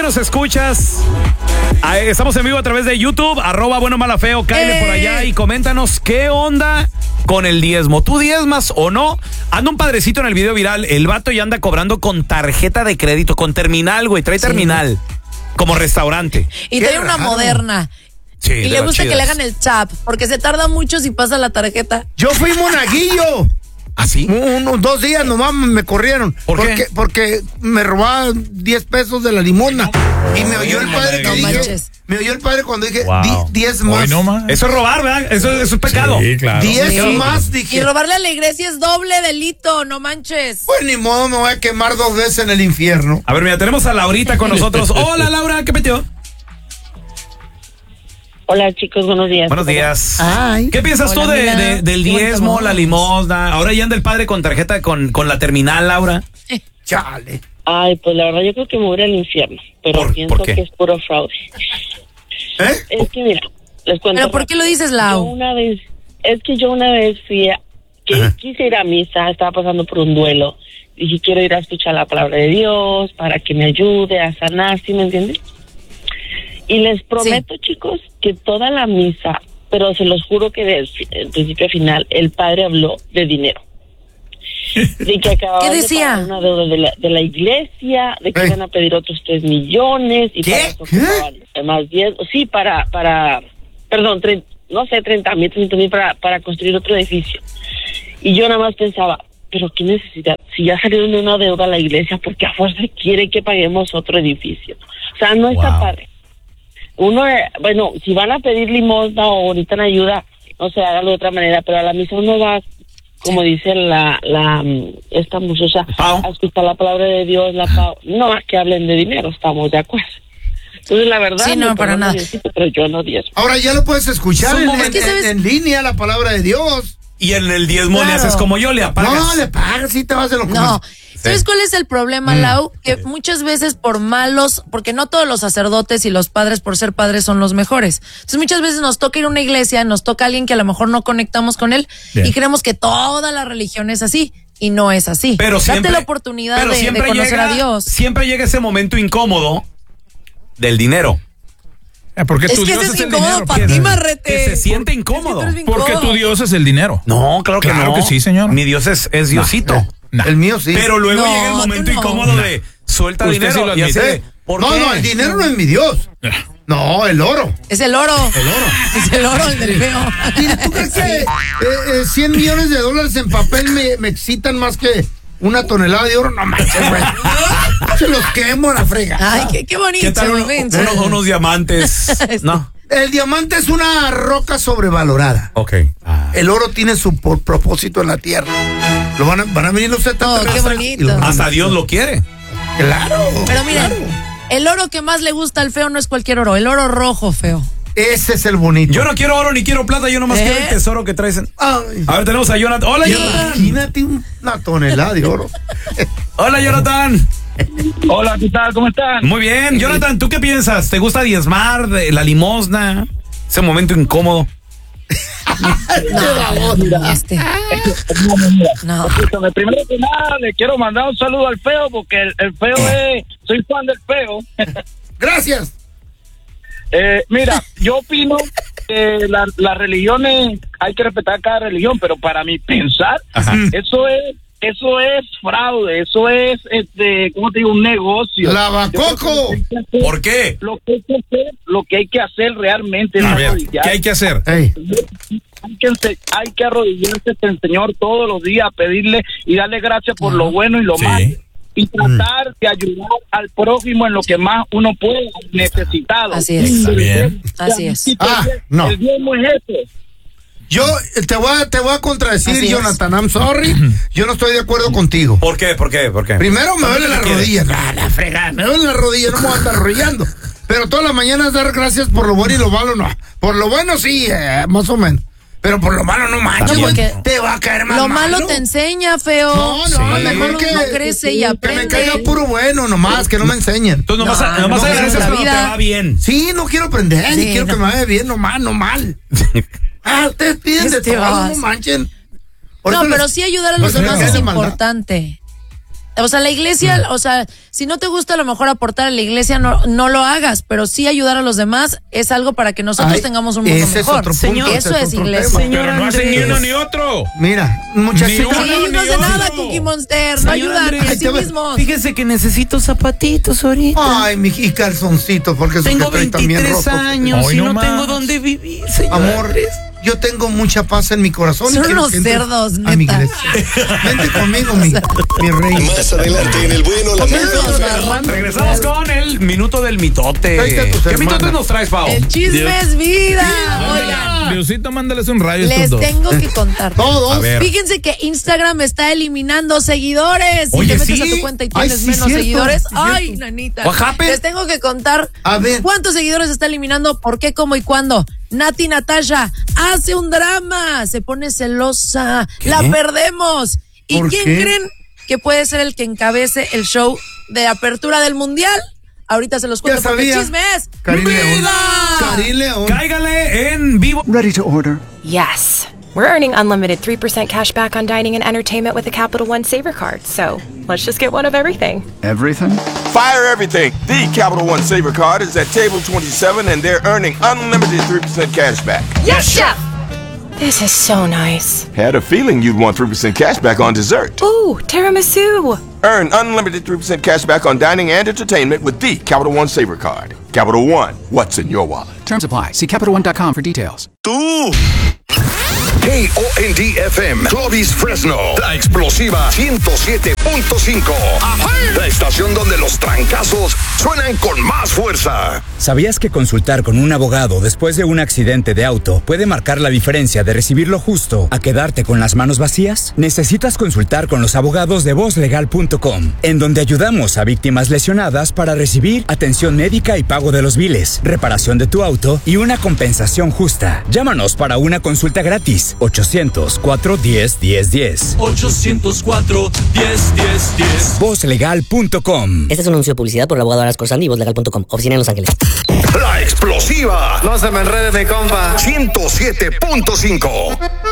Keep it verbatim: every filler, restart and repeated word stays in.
nos escuchas? Estamos en vivo a través de YouTube, arroba bueno mala feo, cáele eh. por allá y coméntanos qué onda con el diezmo. ¿Tú diezmas o no? Anda un padrecito en el video viral, el vato ya anda cobrando con tarjeta de crédito, con terminal, güey, trae sí. terminal, como restaurante. Y trae una moderna. Sí, y le gusta chidas. Que le hagan el chap, porque se tarda mucho si pasa la tarjeta. Yo fui monaguillo. ¿Ah, sí? Unos dos días nomás me corrieron. ¿Por porque, qué? Porque me robaban diez pesos de la limosna. Y me oyó el padre que no dije, manches. me oyó el padre cuando dije wow. diez más. No más. Eso es robar, ¿verdad? Eso, eso es pecado. Sí, claro. diez sí. más, dije. Y robarle a la iglesia es doble delito, no manches. Pues ni modo, me voy a quemar dos veces en el infierno. A ver, mira, tenemos a Laurita con nosotros. Hola, Laura, ¿qué peteo? Hola, chicos, buenos días. Buenos días. Ay. ¿Qué piensas Hola, tú de, mira. de, del diezmo, la limosna? Ahora ya anda el padre con tarjeta con, con la terminal, Laura. Chale. Ay, pues la verdad yo creo que me voy a ir al infierno, pero ¿Por- pienso por qué? que es puro fraude. ¿Eh? Es que mira, les cuento. ¿Pero por qué lo dices, Lau? Yo una vez, es que yo una vez fui a, que Ajá. quise ir a misa, estaba pasando por un duelo. Dije, quiero ir a escuchar la palabra de Dios para que me ayude a sanar, ¿sí me entiendes? Y les prometo, sí. chicos, que toda la misa, pero se los juro que desde el principio a final, el padre habló de dinero. De que acababan ¿Qué decía? de pagar una deuda de la, de la iglesia, de que ¿Eh? iban a pedir otros tres millones y ¿Qué? para eso ocupaban más diez, sí, para, para, perdón, tre, no sé, treinta mil, treinta mil para, para construir otro edificio. Y yo nada más pensaba, pero qué necesidad, si ya salieron de una deuda a la iglesia, ¿por qué a fuerza quiere que paguemos otro edificio? O sea, no está Wow. padre. Uno, bueno, si van a pedir limosna o necesitan ayuda, no sé, hágalo de otra manera, pero a la misa uno va, como dice la, la, esta muchacha, Pau. a escuchar la palabra de Dios, la Pau, no a que hablen de dinero, estamos de acuerdo. Entonces, la verdad, Sí, no, me para perdona nada. Diosito, pero yo no diezmo. Ahora ya lo puedes escuchar Son en, momentos- en- Es que, ¿sabes? en línea, la palabra de Dios. Y en el diezmo Claro. le haces como yo, le apagas. No, le pagas, sí te vas de lo No. ¿Sabes Sí. cuál es el problema, Lau? Que muchas veces por malos, porque no todos los sacerdotes y los padres por ser padres son los mejores. Entonces muchas veces nos toca ir a una iglesia, nos toca alguien que a lo mejor no conectamos con él Bien. y creemos que toda la religión es así y no es así. Pero siempre, Date la oportunidad pero de, de siempre conocer llega, a Dios. Siempre llega ese momento incómodo del dinero. Porque Es tu que Dios ese es es el incómodo dinero. para pues. ti, Marrete. Que se siente Es que incómodo. tú eres bien Porque tu incómodo. Dios es el dinero. No, claro que Claro no. que sí, señor. Mi Dios es, es Diosito. No, no. El mío sí. Pero luego No, llega el tú momento no. incómodo No. de suelta Usted dinero sí lo y así admite. de, ¿por no, qué? no, el dinero no es mi Dios. No, el oro. Es el oro. El oro. Es el oro el del feo. Mire, ¿tú crees que eh, eh, cien millones de dólares en papel me, me excitan más que una tonelada de oro? No manches, güey. Se los quemo a la frega. Ay, qué, qué bonito. ¿Qué tal uno- ven. unos, unos diamantes? No. El diamante es una roca sobrevalorada. Ok. Ah. El oro tiene su por- propósito en la tierra. Lo van a, van a venir los Oh, extraterrestres qué bonito. y lo van a- Hasta Dios lo quiere. Claro. Pero miren, claro. el oro que más le gusta al feo no es cualquier oro, el oro rojo, feo. Ese es el bonito. Yo no quiero oro ni quiero plata, yo nomás ¿Eh? quiero el tesoro que traes. en- Ay, A ver, tenemos a Jonathan. Hola, Jonathan. imagínate una tonelada de oro. Hola, Jonathan. Hola, ¿qué tal? ¿Cómo están? Muy bien. Jonathan, ¿tú qué piensas? ¿Te gusta diezmar, de la limosna? Ese momento incómodo. No, este. No. Escúchame, primero que nada, le quiero mandar un saludo al feo, porque el, el feo es... Soy fan del feo. Gracias. Eh, mira, yo opino que la- las religiones, hay que respetar cada religión, pero para mi pensar, Ajá. eso es... Eso es fraude, eso es, este, ¿cómo te digo? Un negocio. Lavacoco. Yo creo que lo que hay que hacer- ¿Por qué? Lo que hay que hacer, lo que hay que hacer realmente es A ver, arrodillar. ¿qué hay que hacer? Ey, Hay que, ense- hay que arrodillarse ante el Señor todos los días, a pedirle y darle gracias por lo bueno y lo Sí. malo. Y tratar de ayudar al prójimo en lo que más uno puede, necesitado. Así es. Está bien. Así es. Ah, no. El diezmo es eso. yo eh, te voy a, te voy a contradecir, Así es. Jonathan. I'm sorry. Yo no estoy de acuerdo contigo. ¿Por qué? ¿Por qué? ¿Por qué? Primero me duele ¿Qué la quieres? rodilla. Ah, la fregada. Me duele la rodilla. No me voy a estar arrollando. Pero todas las mañanas dar gracias por lo bueno y lo malo no. Por lo bueno sí, eh, más o menos. Pero por lo malo no manches. No, güey. porque Te va a caer más Lo malo te enseña, feo. No, no, Lo mejor malo que, uno crece y que aprende. me caiga puro bueno nomás, que no me enseñen. Entonces nomás, No, nomás no, agradeces no, la cuando te vida. va bien. Sí, no quiero aprender, Sí, ni quiero no. que me vaya bien nomás, no mal. Ah, ustedes piden de Este todo, vas. no manchen. No, Ahorita pero les- sí ayudar a los ahorita les demás cae es de maldad. importante. O sea, la iglesia, o sea, si no te gusta a lo mejor aportar a la iglesia, no, no lo hagas, pero sí ayudar a los demás es algo para que nosotros Ay, tengamos un mundo ese es mejor. otro punto, Señor, ese eso es es otro iglesia. tema. Señor Pero no hacen ni uno ni otro. Mira, muchachos. Ni uno. Sí, no hace ni nada, otro. Cookie Monster, no Señor ayudan Andrés, ni a ahí sí te va. mismos. Fíjese que necesito zapatitos ahorita. Ay, mi y calzoncitos, porque esos Tengo que trae también veintitrés rotos. años Hoy y no no más. tengo dónde vivir, señor Amor, Andrés. yo tengo mucha paz en mi corazón. Son y quiero unos que entres cerdos, a mi neta. iglesia. Vente conmigo, mi, mi rey. Más adelante en el bueno, la mala y la fea. Regresamos con el minuto del mitote. Ahí está tus ¿Qué hermanas. mitote nos traes, Pau? El chisme es vida. Oigan, Diosito, mándales un rayo a estos les dos. tengo que contar. Todos. A ver. Fíjense que Instagram está eliminando seguidores. Si Oye, te metes sí. a tu cuenta y Ay, tienes sí, menos cierto, seguidores, sí, ay, cierto. nanita. What happened? Les tengo que contar A ver. cuántos seguidores está eliminando, por qué, cómo y cuándo. Nati Natasha hace un drama, se pone celosa, ¿Qué? la perdemos. ¿Y ¿Por quién qué? creen que puede ser el que encabece el show de apertura del mundial? Ahorita se los cuento Ya porque sabía. el chisme es Karim León. vida. Karim León. Cáigale en vivo. Ready to order. Yes. We're earning unlimited three percent cash back on dining and entertainment with the Capital One Saver Card. So let's just get one of everything. Everything? Fire everything. The Capital One Saver Card is at table twenty-seven and they're earning unlimited three percent cash back. Yes, Chef! This is so nice. Had a feeling you'd want three percent cash back on dessert. Ooh, tiramisu. Earn unlimited three percent cash back on dining and entertainment with the Capital One Saver Card. Capital One, what's in your wallet? Terms apply. See Capital One dot com for details. Tú. K O N D F M, Clovis Fresno, la explosiva ciento siete punto cinco. La estación donde los trancazos suenan con más fuerza. ¿Sabías que consultar con un abogado después de un accidente de auto puede marcar la diferencia de recibir lo justo a quedarte con las manos vacías? Necesitas consultar con los abogados de voz legal punto com, en donde ayudamos a víctimas lesionadas para recibir atención médica y pago de los biles, reparación de tu auto y una compensación justa. Llámanos para una consulta gratis. ochocientos, cuatro diez, diez diez. ochocientos cuatro, diez, diez, diez. voz legal punto com. Este es un anuncio de publicidad por el abogado Aras Corsandi y voz legal punto com. Oficina en Los Ángeles. La explosiva No se me enrede, mi compa. ciento siete punto cinco.